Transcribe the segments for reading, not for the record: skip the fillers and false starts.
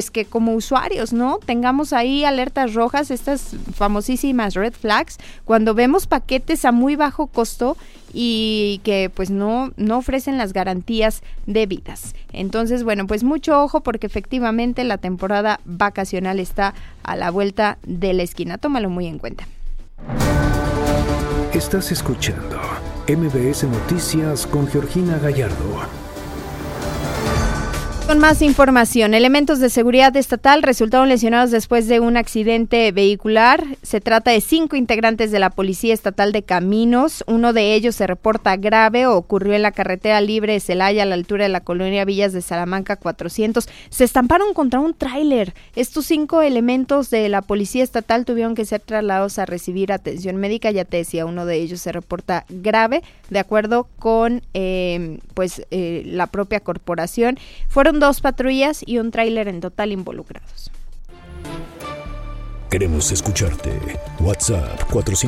que como usuarios, ¿no? Tengamos ahí alertas rojas, estas famosísimas red flags, cuando vemos paquetes a muy bajo costo y que pues no ofrecen las garantías debidas. Entonces, bueno, pues mucho ojo porque efectivamente la temporada vacacional está a la vuelta de la esquina. Tómalo muy en cuenta. Estás escuchando MBS Noticias con Georgina Gallardo. Con más información, elementos de seguridad estatal resultaron lesionados después de un accidente vehicular. Se trata de 5 integrantes de la Policía Estatal de Caminos. Uno de ellos se reporta grave, ocurrió en la carretera libre de Celaya a la altura de la colonia Villas de Salamanca 400. Se estamparon contra un tráiler. Estos 5 elementos de la Policía Estatal tuvieron que ser trasladados a recibir atención médica. Ya te decía, uno de ellos se reporta grave, de acuerdo con la propia corporación. Fueron 2 patrullas y un tráiler en total involucrados. Queremos escucharte. WhatsApp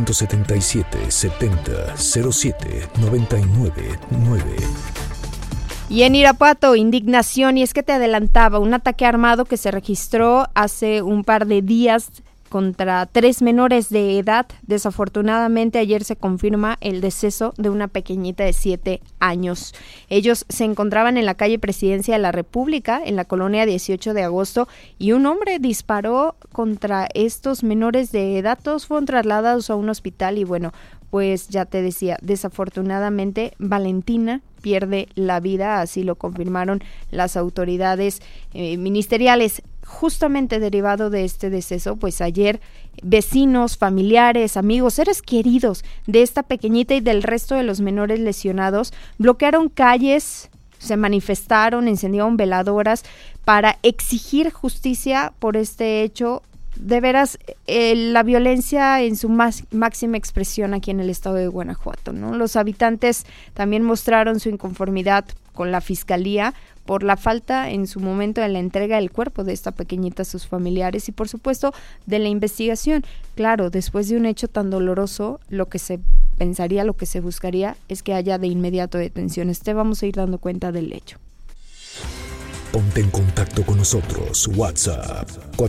477-70-07-99-9. Y en Irapuato, indignación, y es que te adelantaba, un ataque armado que se registró hace un par de días contra 3 menores de edad. Desafortunadamente ayer se confirma el deceso de una pequeñita de 7 años. Ellos se encontraban en la calle Presidencia de la República, en la colonia 18 de agosto, y un hombre disparó contra estos menores de edad. Todos fueron trasladados a un hospital y bueno, pues ya te decía, desafortunadamente Valentina pierde la vida, así lo confirmaron las autoridades ministeriales. Justamente derivado de este deceso, pues ayer vecinos, familiares, amigos, seres queridos de esta pequeñita y del resto de los menores lesionados bloquearon calles, se manifestaron, encendieron veladoras para exigir justicia por este hecho. De veras, la violencia en su máxima expresión aquí en el estado de Guanajuato, ¿no? Los habitantes también mostraron su inconformidad con la fiscalía por la falta en su momento de la entrega del cuerpo de esta pequeñita a sus familiares y por supuesto de la investigación. Claro, después de un hecho tan doloroso, lo que se pensaría, lo que se buscaría es que haya de inmediato detenciones. Te vamos a ir dando cuenta del hecho. Ponte en contacto con nosotros. WhatsApp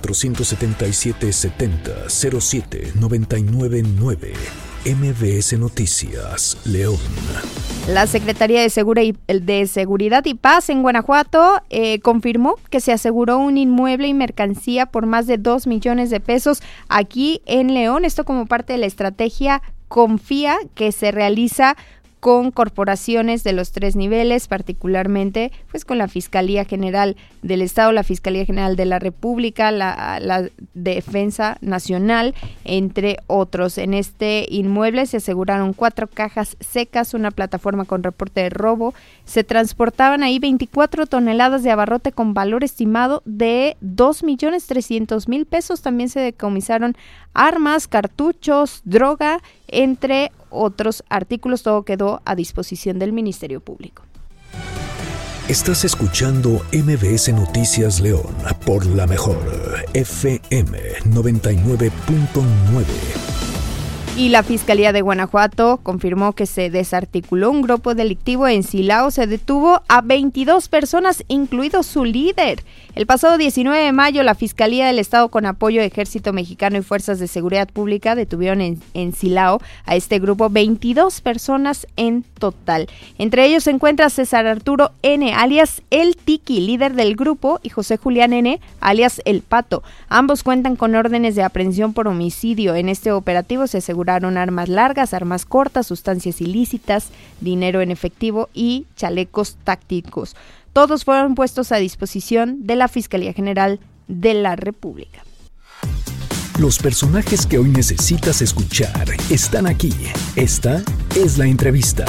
477-70-07-99-9. MBS Noticias, León. La Secretaría de Seguridad y Paz en Guanajuato confirmó que se aseguró un inmueble y mercancía por más de 2 millones de pesos aquí en León. Esto como parte de la estrategia Confía que se realiza con corporaciones de los 3 niveles, particularmente pues con la Fiscalía General del Estado, la Fiscalía General de la República, la Defensa Nacional, entre otros. En este inmueble se aseguraron 4 cajas secas, una plataforma con reporte de robo. Se transportaban ahí 24 toneladas de abarrote con valor estimado de 2.300.000 pesos. También se decomisaron armas, cartuchos, droga, entre otros artículos. Todo quedó a disposición del Ministerio Público. Estás escuchando MBS Noticias León por la mejor FM 99.9. Y la Fiscalía de Guanajuato confirmó que se desarticuló un grupo delictivo en Silao. Se detuvo a 22 personas, incluido su líder. El pasado 19 de mayo, la Fiscalía del Estado, con apoyo de Ejército Mexicano y Fuerzas de Seguridad Pública, detuvieron en Silao a este grupo 22 personas en total. Entre ellos se encuentra César Arturo N., alias El Tiki, líder del grupo, y José Julián N., alias El Pato. Ambos cuentan con órdenes de aprehensión por homicidio. En este operativo se aseguraron armas largas, armas cortas, sustancias ilícitas, dinero en efectivo y chalecos tácticos. Todos fueron puestos a disposición de la Fiscalía General de la República. Los personajes que hoy necesitas escuchar están aquí. Esta es la entrevista.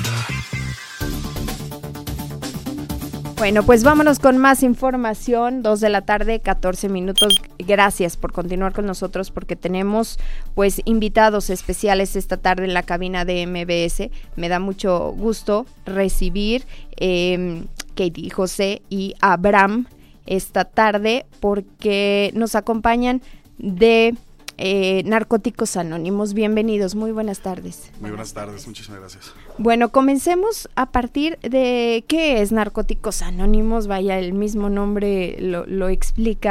Bueno, pues vámonos con más información. 2:14 p.m. Gracias por continuar con nosotros porque tenemos pues invitados especiales esta tarde en la cabina de MBS. Me da mucho gusto recibir Katie, José y Abraham esta tarde porque nos acompañan de Narcóticos Anónimos. Bienvenidos, muy buenas tardes. Muy buenas tardes, muchísimas gracias. Bueno, comencemos a partir de qué es Narcóticos Anónimos. Vaya, el mismo nombre lo explica.